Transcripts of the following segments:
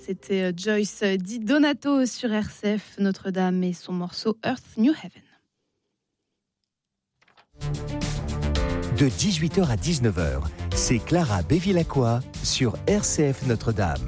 C'était Joyce Di Donato sur RCF Notre-Dame et son morceau Earth New Heaven. De 18h à 19h, c'est Clara Bévilacqua sur RCF Notre-Dame.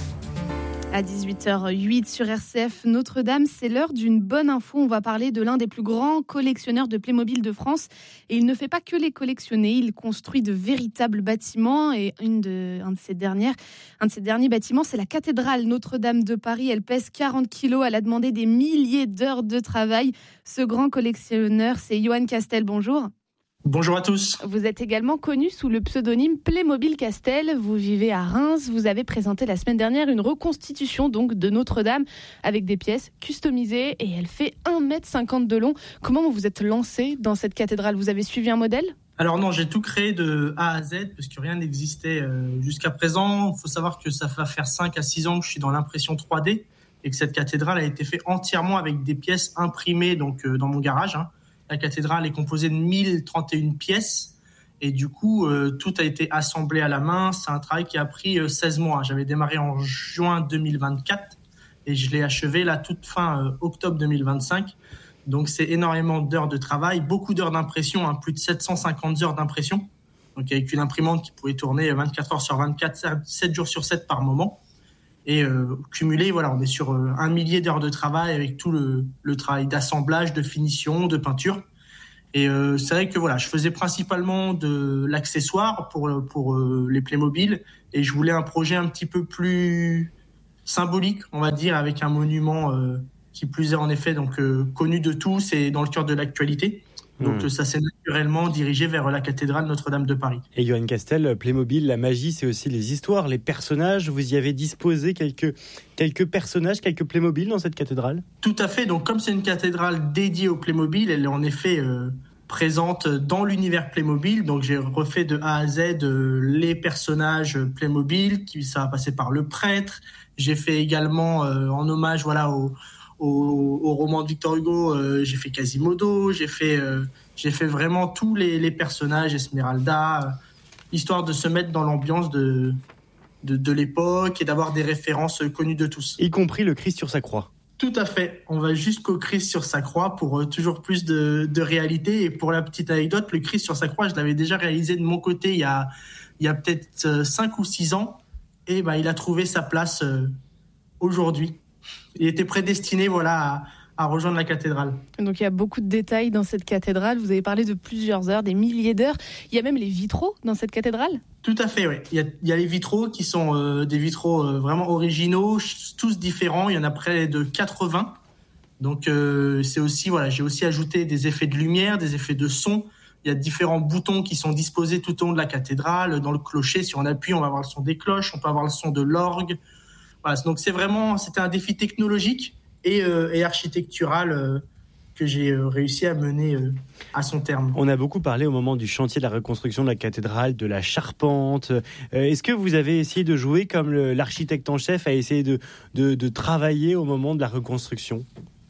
À 18h08 sur RCF Notre-Dame, c'est l'heure d'une bonne info. On va parler de l'un des plus grands collectionneurs de Playmobil de France. Et il ne fait pas que les collectionner, il construit de véritables bâtiments. Et un de ces derniers bâtiments, c'est la cathédrale Notre-Dame de Paris. Elle pèse 40 kilos, elle a demandé des milliers d'heures de travail. Ce grand collectionneur, c'est Johan Castel. Bonjour. Bonjour à tous. Vous êtes également connu sous le pseudonyme Playmobil Castel. Vous vivez à Reims. Vous avez présenté la semaine dernière une reconstitution donc de Notre-Dame avec des pièces customisées et elle fait 1,50 m de long. Comment vous vous êtes lancé dans cette cathédrale ? Vous avez suivi un modèle ? Alors non, j'ai tout créé de A à Z parce que rien n'existait jusqu'à présent. Il faut savoir que ça va faire 5 à 6 ans que je suis dans l'impression 3D et que cette cathédrale a été faite entièrement avec des pièces imprimées donc dans mon garage. La cathédrale est composée de 1031 pièces et du coup, tout a été assemblé à la main. C'est un travail qui a pris 16 mois. J'avais démarré en juin 2024 et je l'ai achevé là toute fin octobre 2025. Donc, c'est énormément d'heures de travail, beaucoup d'heures d'impression, plus de 750 heures d'impression. Donc, avec une imprimante qui pouvait tourner 24 heures sur 24, 7 jours sur 7 par moment. Et cumulé, voilà, on est sur 1 millier d'heures de travail avec tout le travail d'assemblage, de finition, de peinture. Et c'est vrai que voilà, je faisais principalement de l'accessoire pour les Playmobil et je voulais un projet un petit peu plus symbolique, on va dire, avec un monument qui plus est en effet donc connu de tous et dans le cœur de l'actualité. Donc ça s'est naturellement dirigé vers la cathédrale Notre-Dame de Paris. Et Johan Castel, Playmobil, la magie, c'est aussi les histoires, les personnages. Vous y avez disposé quelques personnages, quelques Playmobil dans cette cathédrale ? Tout à fait. Donc comme c'est une cathédrale dédiée au Playmobil, elle est en effet présente dans l'univers Playmobil. Donc j'ai refait de A à Z les personnages Playmobil, ça va passer par le prêtre. J'ai fait également en hommage au roman de Victor Hugo, j'ai fait Quasimodo, j'ai fait vraiment tous les personnages, Esmeralda, histoire de se mettre dans l'ambiance de l'époque et d'avoir des références connues de tous. Y compris le Christ sur sa croix. Tout à fait, on va jusqu'au Christ sur sa croix pour toujours plus de réalité. Et pour la petite anecdote, le Christ sur sa croix, je l'avais déjà réalisé de mon côté il y a peut-être 5 ou 6 ans et il a trouvé sa place aujourd'hui. Il était prédestiné à rejoindre la cathédrale. Donc il y a beaucoup de détails dans cette cathédrale. Vous avez parlé de plusieurs heures, des milliers d'heures. Il y a même les vitraux dans cette cathédrale ? Tout à fait, oui. Il y a les vitraux qui sont des vitraux vraiment originaux, tous différents. Il y en a près de 80. Donc c'est aussi, j'ai aussi ajouté des effets de lumière, des effets de son. Il y a différents boutons qui sont disposés tout au long de la cathédrale. Dans le clocher, si on appuie, on va avoir le son des cloches, on peut avoir le son de l'orgue. Voilà, donc c'était un défi technologique et architectural que j'ai réussi à mener à son terme. On a beaucoup parlé au moment du chantier de la reconstruction de la cathédrale, de la charpente. Est-ce que vous avez essayé de jouer comme l'architecte en chef a essayé de travailler au moment de la reconstruction ?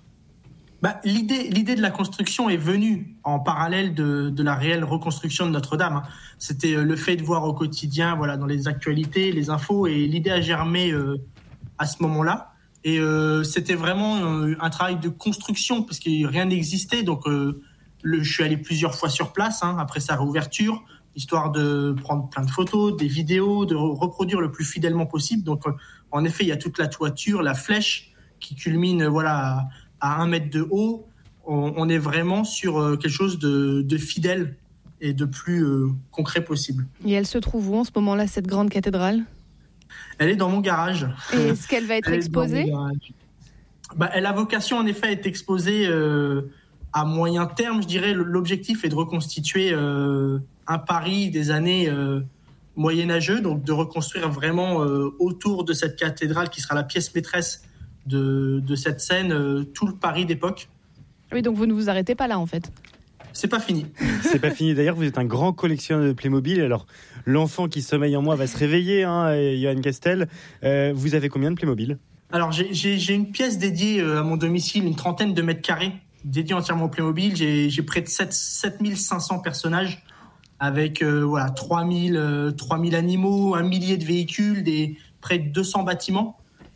L'idée de la construction est venue en parallèle de la réelle reconstruction de Notre-Dame. C'était le fait de voir au quotidien, dans les actualités, les infos, et l'idée a germé à ce moment-là. Et c'était vraiment un travail de construction parce que rien n'existait. Donc, je suis allé plusieurs fois sur place après sa réouverture, histoire de prendre plein de photos, des vidéos, de reproduire le plus fidèlement possible. Donc, en effet, il y a toute la toiture, la flèche qui culmine à 1 mètre de haut. On est vraiment sur quelque chose de fidèle et de plus concret possible. Et elle se trouve où en ce moment-là, cette grande cathédrale ? Elle est dans mon garage. Et est-ce qu'elle va être exposée ? Elle a vocation en effet à être exposée à moyen terme, je dirais. L'objectif est de reconstituer un Paris des années moyenâgeux, donc de reconstruire vraiment autour de cette cathédrale qui sera la pièce maîtresse de cette scène, tout le Paris d'époque. Oui, donc vous ne vous arrêtez pas là en fait. C'est pas fini. C'est pas fini. D'ailleurs, vous êtes un grand collectionneur de Playmobil. Alors, l'enfant qui sommeille en moi va se réveiller, Johan Castel. Vous avez combien de Playmobil ? Alors, j'ai une pièce dédiée à mon domicile, une trentaine de mètres carrés, dédiée entièrement au Playmobil. J'ai près de 7500 personnages avec 3000 animaux, 1 millier de véhicules, près de 200 bâtiments.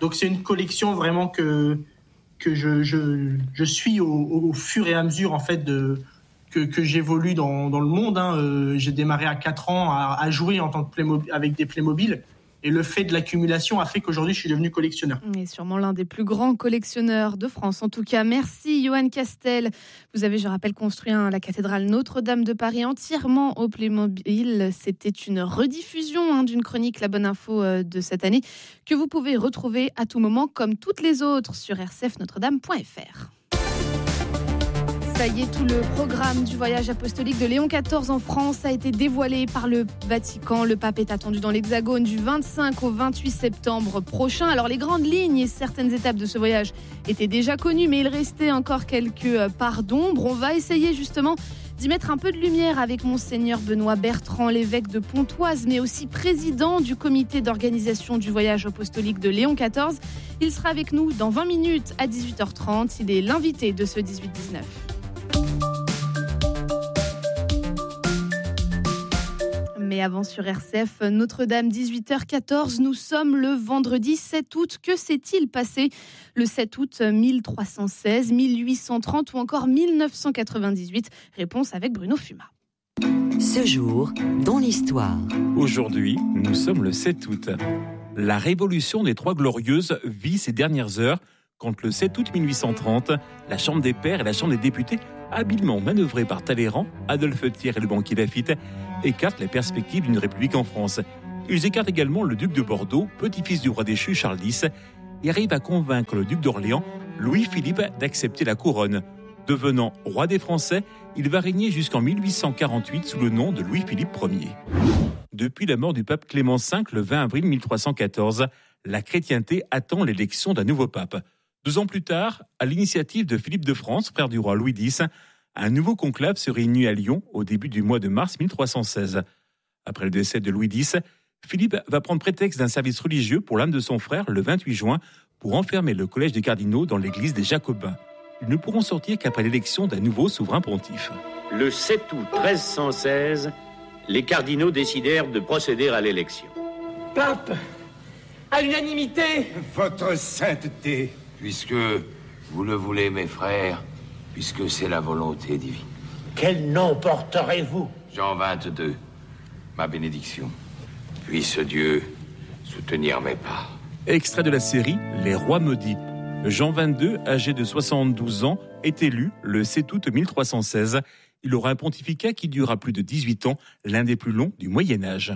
Donc c'est une collection vraiment que je suis au fur et à mesure en fait que j'évolue dans le monde. J'ai démarré à 4 ans à jouer en tant que avec des Playmobil. Et le fait de l'accumulation a fait qu'aujourd'hui, je suis devenu collectionneur. Et sûrement l'un des plus grands collectionneurs de France. En tout cas, merci Johan Castel. Vous avez, je rappelle, construit la cathédrale Notre-Dame de Paris entièrement au Playmobil. C'était une rediffusion d'une chronique La Bonne Info de cette année que vous pouvez retrouver à tout moment, comme toutes les autres, sur rcfnotredame.fr. Ça y est, tout le programme du voyage apostolique de Léon XIV en France a été dévoilé par le Vatican. Le pape est attendu dans l'Hexagone du 25 au 28 septembre prochain. Alors les grandes lignes et certaines étapes de ce voyage étaient déjà connues, mais il restait encore quelques parts d'ombre. On va essayer justement d'y mettre un peu de lumière avec Monseigneur Benoît Bertrand, l'évêque de Pontoise, mais aussi président du comité d'organisation du voyage apostolique de Léon XIV. Il sera avec nous dans 20 minutes à 18h30. Il est l'invité de ce 18-19. Mais avant sur RCF, Notre-Dame, 18h14, nous sommes le vendredi 7 août. Que s'est-il passé le 7 août 1316, 1830 ou encore 1998 ? Réponse avec Bruno Fuma. Ce jour, dans l'histoire. Aujourd'hui, nous sommes le 7 août. La révolution des Trois Glorieuses vit ses dernières heures quand le 7 août 1830, la Chambre des Pairs et la Chambre des députés, habilement manœuvrées par Talleyrand, Adolphe Thiers et le banquier Laffitte, écartent les perspectives d'une république en France. Ils écartent également le duc de Bordeaux, petit-fils du roi déchu Charles X, et arrivent à convaincre le duc d'Orléans, Louis-Philippe, d'accepter la couronne. Devenant roi des Français, il va régner jusqu'en 1848 sous le nom de Louis-Philippe Ier. Depuis la mort du pape Clément V le 20 avril 1314, la chrétienté attend l'élection d'un nouveau pape. 2 ans plus tard, à l'initiative de Philippe de France, frère du roi Louis X, un nouveau conclave se réunit à Lyon au début du mois de mars 1316. Après le décès de Louis X, Philippe va prendre prétexte d'un service religieux pour l'âme de son frère le 28 juin pour enfermer le collège des cardinaux dans l'église des Jacobins. Ils ne pourront sortir qu'après l'élection d'un nouveau souverain pontife. Le 7 août 1316, les cardinaux décidèrent de procéder à l'élection. Pape, à l'unanimité. Votre sainteté. Puisque vous le voulez, mes frères, puisque c'est la volonté divine. Quel nom porterez-vous ? Jean 22, ma bénédiction. Puisse Dieu soutenir mes pas. Extrait de la série Les Rois maudits. Jean 22, âgé de 72 ans, est élu le 7 août 1316. Il aura un pontificat qui durera plus de 18 ans, l'un des plus longs du Moyen-Âge.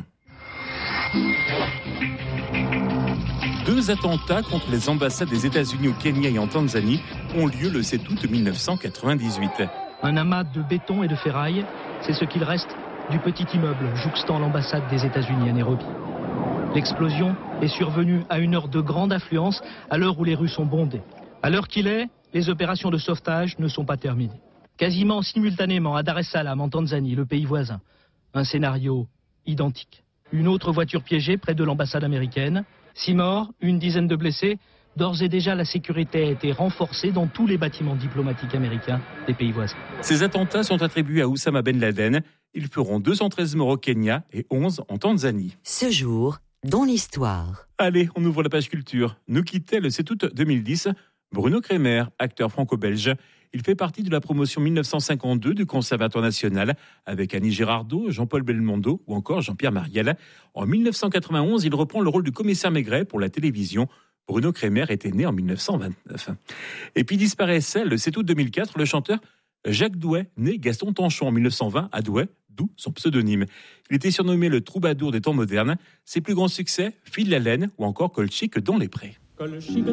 2 attentats contre les ambassades des États-Unis au Kenya et en Tanzanie ont lieu le 7 août 1998. Un amas de béton et de ferraille, c'est ce qu'il reste du petit immeuble jouxtant l'ambassade des États-Unis à Nairobi. L'explosion est survenue à une heure de grande affluence, à l'heure où les rues sont bondées. À l'heure qu'il est, les opérations de sauvetage ne sont pas terminées. Quasiment simultanément à Dar es Salaam, en Tanzanie, le pays voisin, un scénario identique. Une autre voiture piégée près de l'ambassade américaine. 6 morts, une dizaine de blessés. D'ores et déjà, la sécurité a été renforcée dans tous les bâtiments diplomatiques américains des pays voisins. Ces attentats sont attribués à Oussama Ben Laden. Ils feront 213 morts au Kenya et 11 en Tanzanie. Ce jour, dans l'histoire. Allez, on ouvre la page culture. Nous quittait le 7 août 2010 Bruno Kremer, acteur franco-belge. Il fait partie de la promotion 1952 du Conservatoire national avec Annie Girardot, Jean-Paul Belmondo ou encore Jean-Pierre Mariel. En 1991, il reprend le rôle du commissaire Maigret pour la télévision. Bruno Kremer était né en 1929. Et puis disparaissait le 7 août 2004 le chanteur Jacques Douai, né Gaston Tanchon en 1920 à Douai, d'où son pseudonyme. Il était surnommé le troubadour des temps modernes. Ses plus grands succès, File la laine ou encore Colchique dans les prés. Colchique